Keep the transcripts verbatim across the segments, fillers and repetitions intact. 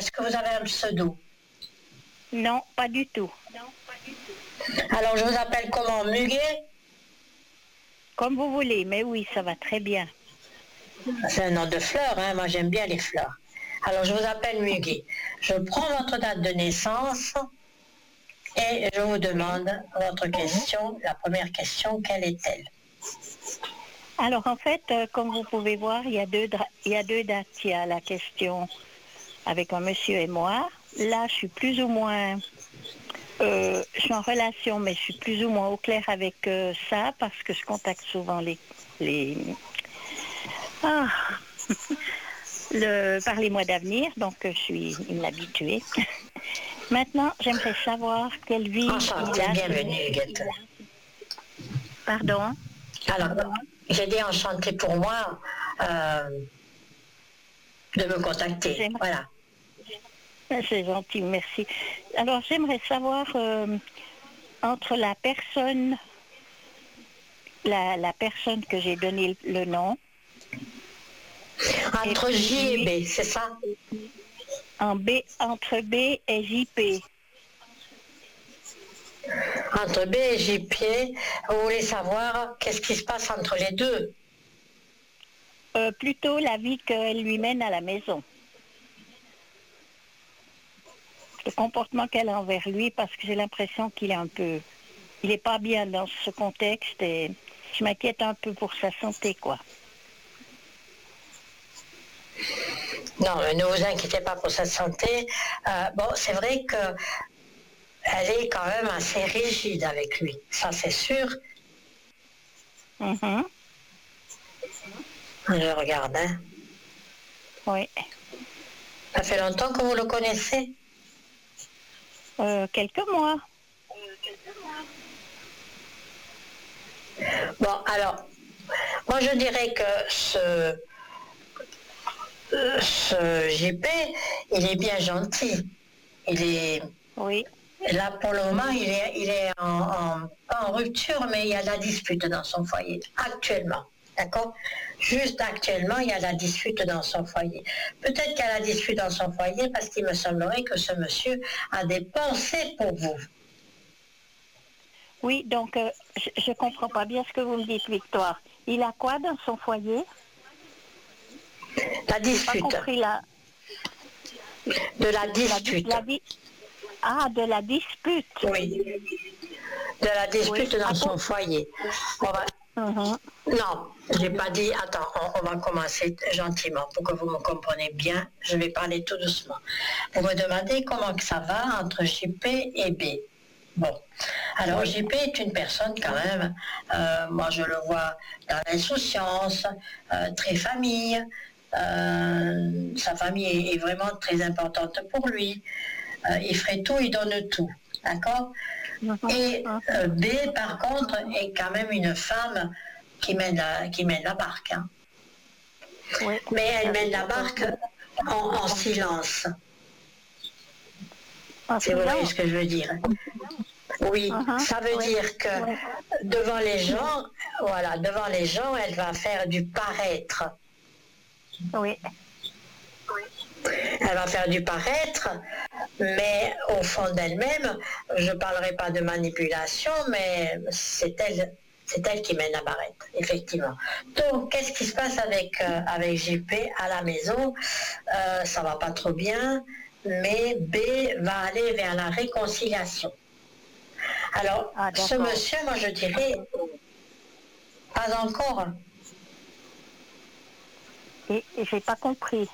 est-ce que vous avez un pseudo? Non, pas du tout. Alors, je vous appelle comment? Muguet? Comme vous voulez, mais oui, ça va très bien. C'est un nom de fleur, hein? Moi j'aime bien les fleurs. Alors, je vous appelle Muguet. Je prends votre date de naissance et je vous demande votre question. La première question, quelle est-elle? Alors en fait, euh, comme vous pouvez voir, il y a deux, dra- il y a deux dates. Il y a la question avec un monsieur et moi. Là, je suis plus ou moins, euh, je suis en relation, mais je suis plus ou moins au clair avec euh, ça parce que je contacte souvent les, les, ah, le, par les mois d'avenir, donc euh, je suis une habituée. Maintenant, j'aimerais savoir quelle vie il Enchantée, a. bienvenue, Huguette. Pardon. Alors, j'ai dit enchanté pour moi euh, de me contacter. J'aimerais- Voilà. C'est gentil, merci. Alors, j'aimerais savoir euh, entre la personne, la, la personne que j'ai donné le, le nom, Entre puis J et lui, B, c'est ça? en B, entre B et J P. Entre B et J P, vous voulez savoir qu'est-ce qui se passe entre les deux? Euh, plutôt la vie qu'elle lui mène à la maison. Le comportement qu'elle a envers lui, parce que j'ai l'impression qu'il est un peu, il n'est pas bien dans ce contexte et je m'inquiète un peu pour sa santé, quoi. Non, mais ne vous inquiétez pas pour sa santé. Euh, bon, c'est vrai que elle est quand même assez rigide avec lui, ça c'est sûr. Mhm. Je regarde, hein. Oui. Ça fait longtemps que vous le connaissez? Euh, quelques mois. Bon, alors, moi je dirais que ce, euh, ce J P, il est bien gentil. Il est, Oui. là pour le moment, il est, il est en, en- pas en rupture, mais il y a de la dispute dans son foyer, actuellement. D'accord? Juste actuellement, il y a de la dispute dans son foyer. Peut-être qu'il y a la dispute dans son foyer parce qu'il me semblerait que ce monsieur a des pensées pour vous. Oui, donc euh, je ne comprends pas bien ce que vous me dites, Victoire. Il a quoi dans son foyer? La J'ai pas dispute. compris la, De la la, di- dispute. la di- Ah, de la dispute. Oui. De la Oui. dispute dans À son cause- foyer. On va... Mhm. Non, j'ai pas dit. Attends, on, on va commencer gentiment pour que vous me compreniez bien. Je vais parler tout doucement. Vous me demandez comment que ça va entre J P et B. Bon, alors Oui. J P est une personne quand même, euh, moi je le vois dans l'insouciance, euh, très famille, euh, sa famille est, est vraiment très importante pour lui. Euh, il ferait tout, il donne tout, d'accord? Mhm. Et Mhm. euh, B, par contre, est quand même une femme qui mène la, qui mène la barque, hein. Oui. Mais elle Ça, mène c'est la sûr. barque en, en silence, En si vous voyez ce silence. que je veux dire. Oui, Mhm. ça veut Oui. dire que devant les gens, voilà, devant les gens, elle va faire du paraître. Oui. Elle va faire du paraître, mais au fond d'elle-même, je ne parlerai pas de manipulation, mais c'est elle, c'est elle qui mène la barrette, effectivement. Donc, qu'est-ce qui se passe avec, euh, avec J P à la maison? Euh, ça va pas trop bien, mais B va aller vers la réconciliation. Alors, Ah, ce d'accord. monsieur, moi je dirais, pas encore. Et, et j'ai pas compris.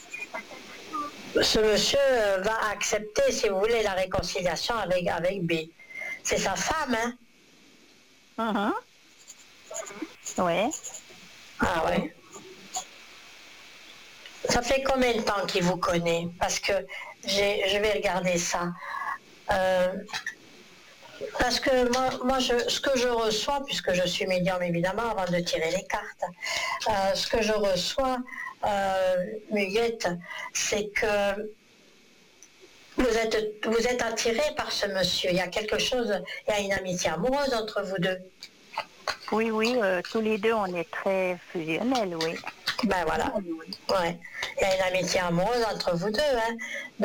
Ce monsieur euh, va accepter, si vous voulez, la réconciliation avec, avec B. C'est sa femme, hein? Mhm. Oui. Ah ouais. Ça fait combien de temps qu'il vous connaît? Parce que j'ai, je vais regarder ça. Euh, parce que moi, moi je, ce que je reçois, puisque je suis médium évidemment, avant de tirer les cartes, euh, ce que je reçois, euh, Muguette, c'est que vous êtes, vous êtes attiré par ce monsieur. Il y a quelque chose, il y a une amitié amoureuse entre vous deux. Oui, oui, euh, tous les deux, on est très fusionnels, oui. Ben voilà. Ouais. Il y a une amitié amoureuse entre vous deux, hein.